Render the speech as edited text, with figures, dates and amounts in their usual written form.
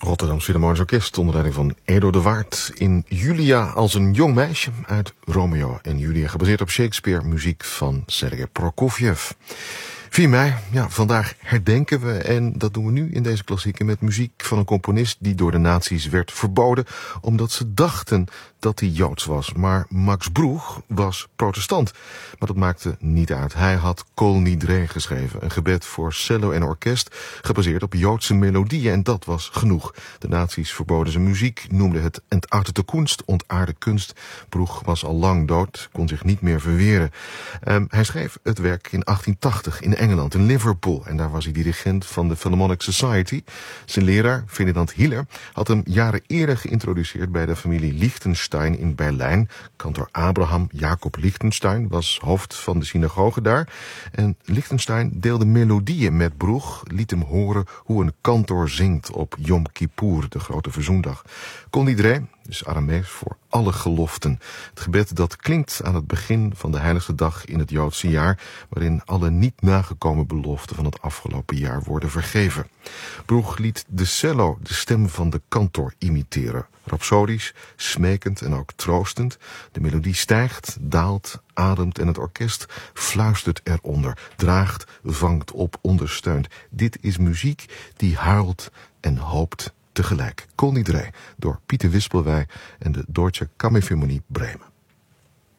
Rotterdam Philharmonisch Orkest onder leiding van Edo de Waard in Julia als een jong meisje uit Romeo en Julia, gebaseerd op Shakespeare, muziek van Sergei Prokofjev. 4 mei, ja, vandaag herdenken we, en dat doen we nu in deze klassieker met muziek van een componist die door de nazi's werd verboden omdat ze dachten dat hij Joods was. Maar Max Bruch was protestant. Maar dat maakte niet uit. Hij had Kol Nidre geschreven, een gebed voor cello en orkest gebaseerd op Joodse melodieën, en dat was genoeg. De nazi's verboden zijn muziek, noemden het entartete Kunst, ontaarde kunst. Bruch was al lang dood, kon zich niet meer verweren. Hij schreef het werk in 1880 in Engeland, in Liverpool, en daar was hij dirigent van de Philharmonic Society. Zijn leraar, Ferdinand Hiller, had hem jaren eerder geïntroduceerd bij de familie Liechtenstein in Berlijn. Kantor Abraham Jacob Liechtenstein was hoofd van de synagoge daar. En Liechtenstein deelde melodieën met Bruch, liet hem horen hoe een kantor zingt op Yom Kippur, de grote verzoendag. Kol Nidre, dus Aramees voor alle geloften. Het gebed dat klinkt aan het begin van de heiligste dag in het Joodse jaar, waarin alle niet nagekomen beloften van het afgelopen jaar worden vergeven. Bruch liet de cello de stem van de kantor imiteren. Rapsodisch, smekend en ook troostend. De melodie stijgt, daalt, ademt en het orkest fluistert eronder. Draagt, vangt op, ondersteunt. Dit is muziek die huilt en hoopt tegelijk. Kol Nidre door Pieter Wispelwey en de Deutsche Kammerphilharmonie Bremen.